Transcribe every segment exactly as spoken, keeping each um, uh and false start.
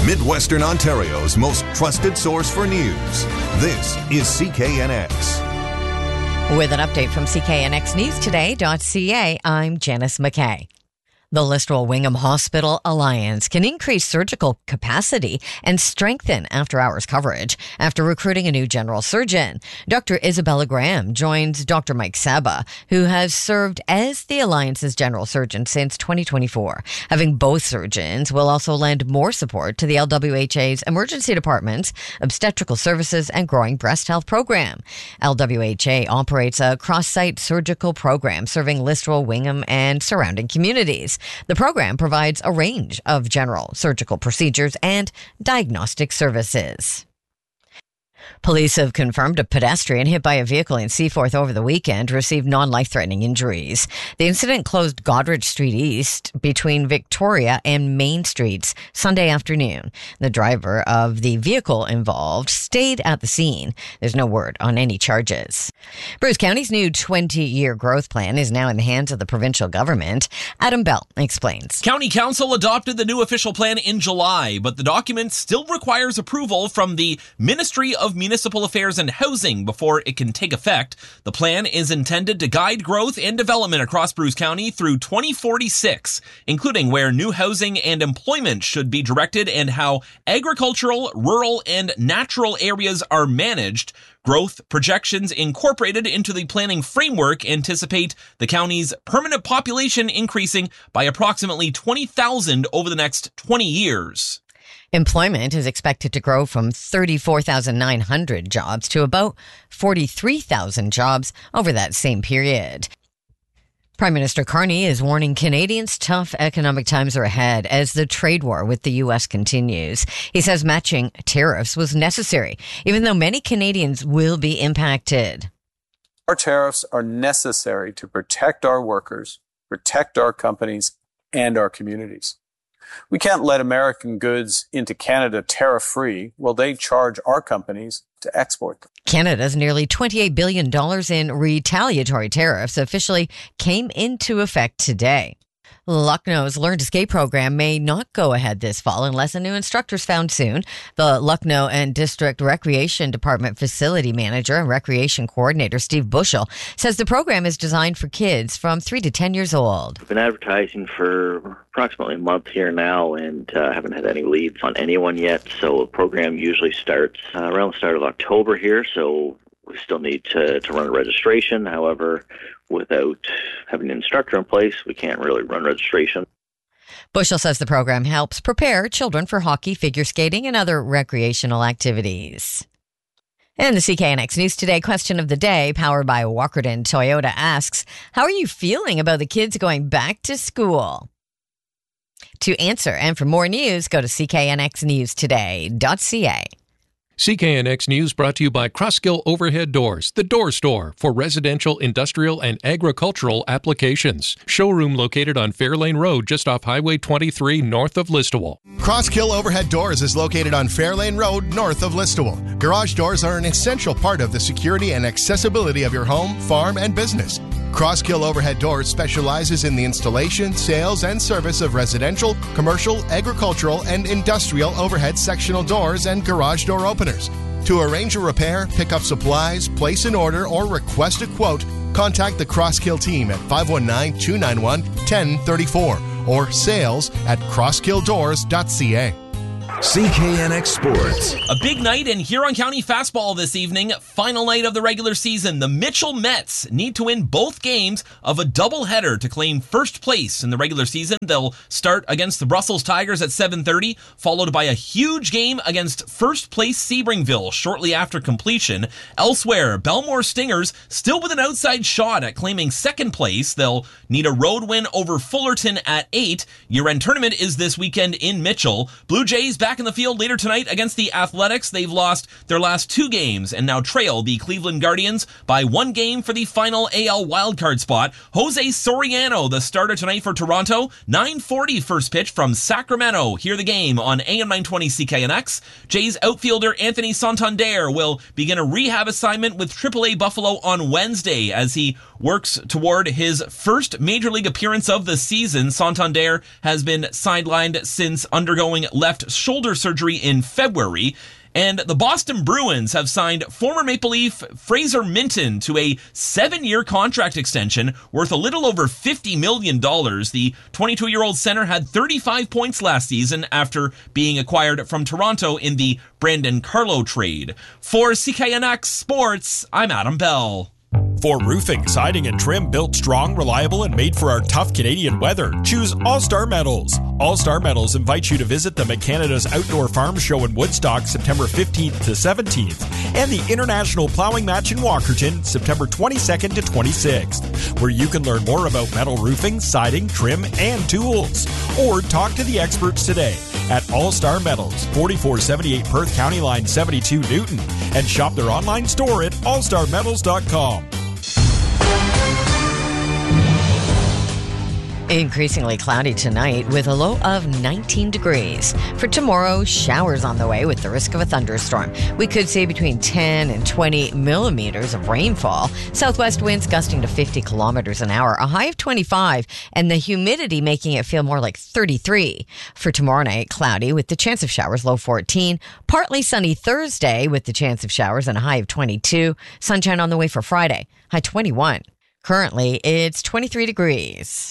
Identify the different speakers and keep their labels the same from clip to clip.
Speaker 1: Midwestern Ontario's most trusted source for news. This is C K N X.
Speaker 2: With an update from C K N X News Today dot C A, I'm Janice McKay. The Listowel Wingham Hospital Alliance can increase surgical capacity and strengthen after-hours coverage after recruiting a new general surgeon. Doctor Isabella Graham joins Doctor Mike Saba, who has served as the Alliance's general surgeon since twenty twenty-four. Having both surgeons will also lend more support to the L W H A's emergency departments, obstetrical services, and growing breast health program. L W H A operates a cross-site surgical program serving Listowel, Wingham, and surrounding communities. The program provides a range of general surgical procedures and diagnostic services. Police have confirmed a pedestrian hit by a vehicle in Seaforth over the weekend received non-life-threatening injuries. The incident closed Goderich Street East between Victoria and Main Streets Sunday afternoon. The driver of the vehicle involved stayed at the scene. There's no word on any charges. Bruce County's new twenty-year growth plan is now in the hands of the provincial government. Adam Bell explains.
Speaker 3: County Council adopted the new official plan in July, but the document still requires approval from the Ministry of Municipal Affairs and Housing before it can take effect. The plan is intended to guide growth and development across Bruce County through twenty forty-six, including where new housing and employment should be directed and how agricultural, rural, and natural areas are managed. Growth projections incorporated into the planning framework anticipate the county's permanent population increasing by approximately twenty thousand over the next twenty years.
Speaker 2: Employment is expected to grow from thirty-four thousand nine hundred jobs to about forty-three thousand jobs over that same period. Prime Minister Carney is warning Canadians tough economic times are ahead as the trade war with the U S continues. He says matching tariffs was necessary, even though many Canadians will be impacted.
Speaker 4: Our tariffs are necessary to protect our workers, protect our companies, and our communities. We can't let American goods into Canada tariff-free while they charge our companies to export them.
Speaker 2: Canada's nearly twenty-eight billion dollars in retaliatory tariffs officially came into effect today. Lucknow's Learn to Skate program may not go ahead this fall unless a new instructor is found soon. The Lucknow and District Recreation Department Facility Manager and Recreation Coordinator Steve Bushell says the program is designed for kids from three to ten years old.
Speaker 5: We've been advertising for approximately a month here now and uh, haven't had any leads on anyone yet. So the program usually starts uh, around the start of October here. So we still need to, to run a registration. However, without having an instructor in place, we can't really run registration.
Speaker 2: Bushell says the program helps prepare children for hockey, figure skating, and other recreational activities. And the C K N X News Today question of the day, powered by Walkerton Toyota, asks, how are you feeling about the kids going back to school? To answer and for more news, go to C K N X News Today dot C A.
Speaker 6: C K N X News brought to you by Crosskill Overhead Doors, the door store for residential, industrial, and agricultural applications. Showroom located on Fairlane Road, just off Highway twenty-three, north of Listowel.
Speaker 7: Crosskill Overhead Doors is located on Fairlane Road, north of Listowel. Garage doors are an essential part of the security and accessibility of your home, farm, and business. Crosskill Overhead Doors specializes in the installation, sales, and service of residential, commercial, agricultural, and industrial overhead sectional doors and garage door openers. To arrange a repair, pick up supplies, place an order, or request a quote, contact the Crosskill team at five one nine, two nine one, one zero three four or sales at crosskill doors dot C A.
Speaker 1: C K N X Sports.
Speaker 3: A big night in Huron County fastball this evening. Final night of the regular season. The Mitchell Mets need to win both games of a doubleheader to claim first place in the regular season. They'll start against the Brussels Tigers at seven thirty, followed by a huge game against first place Sebringville shortly after completion. Elsewhere, Belmore Stingers still with an outside shot at claiming second place. They'll need a road win over Fullerton at eight. Year-end tournament is this weekend in Mitchell. Blue Jays back in the field later tonight against the Athletics. They've lost their last two games and now trail the Cleveland Guardians by one game for the final A L wildcard spot. Jose Soriano, the starter tonight for Toronto. nine forty first pitch from Sacramento. Hear the game on A M nine twenty C K N X. Jays outfielder Anthony Santander will begin a rehab assignment with triple A Buffalo on Wednesday as he works toward his first Major League appearance of the season. Santander has been sidelined since undergoing left shoulder shoulder surgery in February. And the Boston Bruins have signed former Maple Leaf Fraser Minton to a seven-year contract extension worth a little over fifty million dollars. The twenty-two-year-old center had thirty-five points last season after being acquired from Toronto in the Brandon Carlo trade. For C K N X Sports, I'm Adam Bell.
Speaker 8: For roofing, siding, and trim built strong, reliable, and made for our tough Canadian weather, choose All-Star Metals. All-Star Metals invites you to visit the Canada's Outdoor Farm Show in Woodstock September fifteenth to seventeenth and the International Plowing Match in Walkerton September twenty-second to twenty-sixth, where you can learn more about metal roofing, siding, trim, and tools. Or talk to the experts today at All-Star Metals, forty-four seventy-eight Perth County Line seventy-two Newton, and shop their online store at all star metals dot com.
Speaker 2: Increasingly cloudy tonight with a low of nineteen degrees. For tomorrow, showers on the way with the risk of a thunderstorm. We could see between ten and twenty millimeters of rainfall. Southwest winds gusting to fifty kilometers an hour, a high of twenty-five, and the humidity making it feel more like thirty-three. For tomorrow night, cloudy with the chance of showers, low fourteen. Partly sunny Thursday with the chance of showers and a high of twenty-two. Sunshine on the way for Friday, high twenty-one. Currently, it's twenty-three degrees.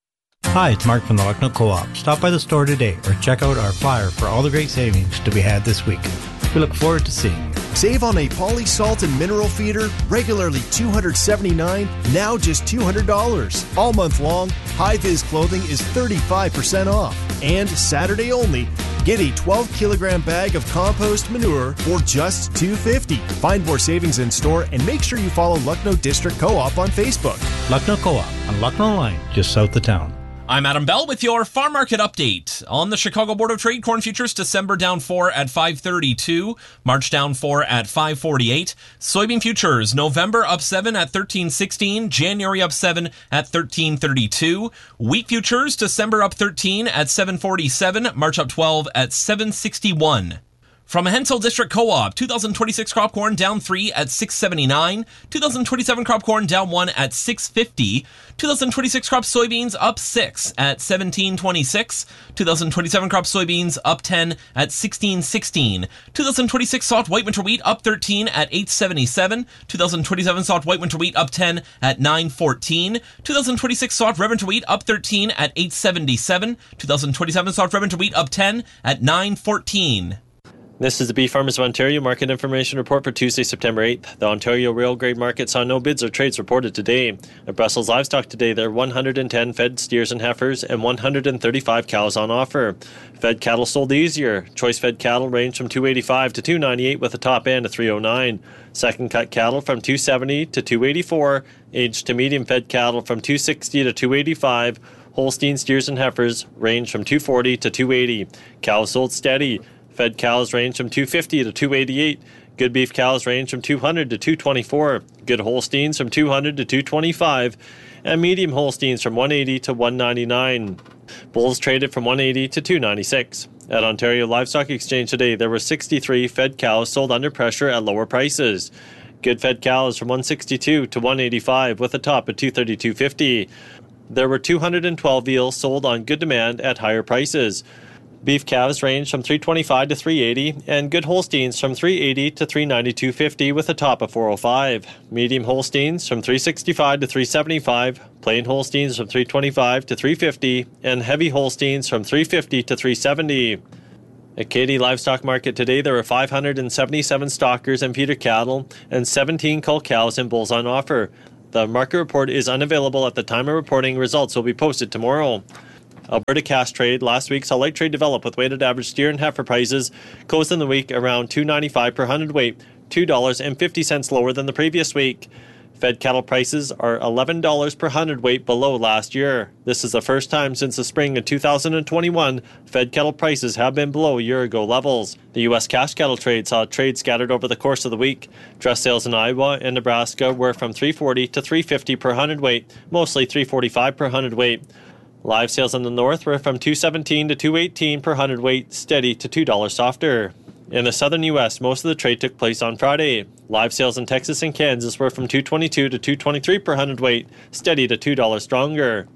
Speaker 9: Hi, it's Mark from the Lucknow Co-op. Stop by the store today or check out our flyer for all the great savings to be had this week. We look forward to seeing you.
Speaker 10: Save on a Polysalt and mineral feeder, regularly two hundred seventy-nine dollars, now just two hundred dollars. All month long, High-Vis clothing is thirty-five percent off. And Saturday only, get a twelve kilogram bag of compost manure for just two dollars and fifty cents. Find more savings in store and make sure you follow Lucknow District Co-op on Facebook.
Speaker 9: Lucknow Co-op on Lucknow Line, just south of town.
Speaker 3: I'm Adam Bell with your farm market update. On the Chicago Board of Trade, corn futures December down four at five thirty-two, March down four at five forty-eight. Soybean futures November up seven at thirteen sixteen, January up seven at thirteen thirty-two. Wheat futures December up thirteen at seven forty-seven, March up twelve at seven sixty-one. From a Hensel District Co-op, two thousand twenty-six crop corn down three at six seventy-nine, two thousand twenty-seven crop corn down one at six fifty, two thousand twenty-six crop soybeans up six at seventeen twenty-six, two thousand twenty-seven crop soybeans up ten at sixteen sixteen, two thousand twenty-six soft white winter wheat up thirteen at eight seventy-seven, two thousand twenty-seven soft white winter wheat up ten at nine fourteen, two thousand twenty-six soft red winter wheat up thirteen at eight seventy-seven, two thousand twenty-seven soft red winter wheat up ten at nine fourteen.
Speaker 11: This is the Beef Farmers of Ontario Market Information Report for Tuesday, September eighth. The Ontario Rail Grade Market saw no bids or trades reported today. At Brussels Livestock today, there are one hundred ten fed steers and heifers and one hundred thirty-five cows on offer. Fed cattle sold easier. Choice fed cattle range from two eighty-five to two ninety-eight with a top end of three oh nine. Second cut cattle from two seventy to two eighty-four. Aged to medium fed cattle from two sixty to two eighty-five. Holstein steers and heifers range from two forty to two eighty. Cows sold steady. Fed cows range from two fifty to two eighty-eight. Good beef cows range from two hundred to two twenty-four. Good Holsteins from two hundred to two twenty-five. And medium Holsteins from one eighty to one ninety-nine. Bulls traded from one eighty to two ninety-six. At Ontario Livestock Exchange today, there were sixty-three fed cows sold under pressure at lower prices. Good fed cows from one sixty-two to one eighty-five with a top at two thirty-two fifty. There were two hundred twelve eels sold on good demand at higher prices. Beef calves range from three twenty-five to three eighty, and good Holsteins from three eighty to three ninety-two fifty with a top of four oh five. Medium Holsteins from three sixty-five to three seventy-five, plain Holsteins from three twenty-five to three fifty, and heavy Holsteins from three fifty to three seventy. At Katy Livestock Market today, there were five hundred seventy-seven stockers and feeder cattle and seventeen cull cows and bulls on offer. The market report is unavailable at the time of reporting. Results will be posted tomorrow. Alberta cash trade last week saw light trade develop with weighted average steer and heifer prices closed in the week around two ninety-five per hundredweight, two dollars and fifty cents lower than the previous week. Fed cattle prices are eleven dollars per hundredweight below last year. This is the first time since the spring of two thousand twenty-one fed cattle prices have been below year-ago levels. The U S cash cattle trade saw trade scattered over the course of the week. Dress sales in Iowa and Nebraska were from three forty to three fifty per hundredweight, mostly three forty-five per hundredweight. Live sales in the north were from two seventeen to two eighteen per hundredweight, steady to two dollars softer. In the southern U S, most of the trade took place on Friday. Live sales in Texas and Kansas were from two twenty-two to two twenty-three per hundredweight, steady to two dollars stronger.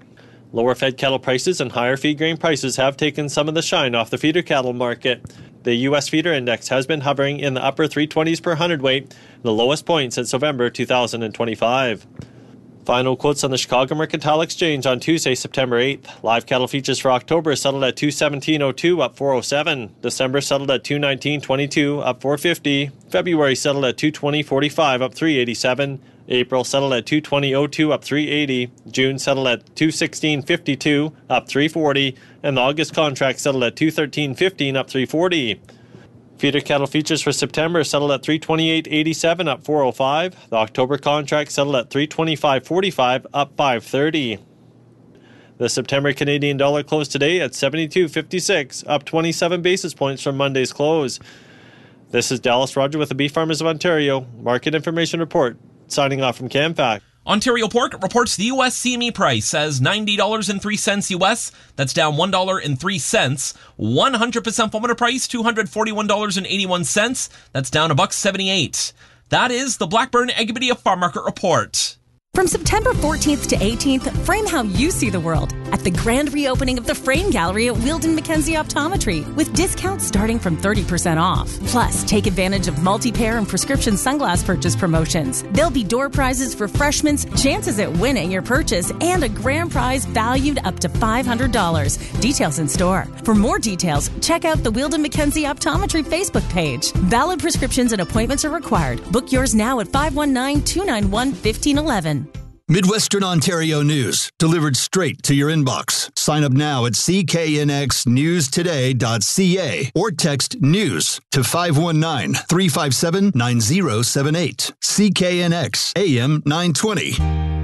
Speaker 11: Lower fed cattle prices and higher feed grain prices have taken some of the shine off the feeder cattle market. The U S feeder index has been hovering in the upper three twenties per hundredweight, the lowest point since November two thousand twenty-five. Final quotes on the Chicago Mercantile Exchange on Tuesday, September eighth. Live cattle futures for October settled at two seventeen oh two, up four oh seven. December settled at two nineteen twenty-two, up four fifty. February settled at two twenty forty-five, up three eighty-seven. April settled at two twenty oh two, up three eighty. June settled at two sixteen fifty-two, up three forty. And the August contract settled at two thirteen fifteen, up three forty. Feeder cattle futures for September settled at three twenty-eight eighty-seven, up four oh five. The October contract settled at three twenty-five forty-five, up five thirty. The September Canadian dollar closed today at seventy-two fifty-six, up twenty-seven basis points from Monday's close. This is Dallas Roger with the Beef Farmers of Ontario Market Information Report, signing off from CamFac.
Speaker 3: Ontario Pork reports the U S C M E price as ninety dollars and three cents U S. That's down one dollar and three cents. one hundred percent formula price, two hundred forty-one dollars and eighty-one cents. That's down a buck seventy-eight. That is the Blackburn Agribedia Farm Market Report.
Speaker 12: From September fourteenth to eighteenth, frame how you see the world at the grand reopening of the Frame Gallery at Wheeldon Mackenzie Optometry with discounts starting from thirty percent off. Plus, take advantage of multi-pair and prescription sunglass purchase promotions. There'll be door prizes for freshmen, chances at winning your purchase, and a grand prize valued up to five hundred dollars. Details in store. For more details, check out the Wheeldon Mackenzie Optometry Facebook page. Valid prescriptions and appointments are required. Book yours now at five one nine, two nine one, one five one one.
Speaker 13: Midwestern Ontario news, delivered straight to your inbox. Sign up now at c k n x news today dot c a or text NEWS to five one nine, three five seven, nine zero seven eight. C K N X A M nine twenty.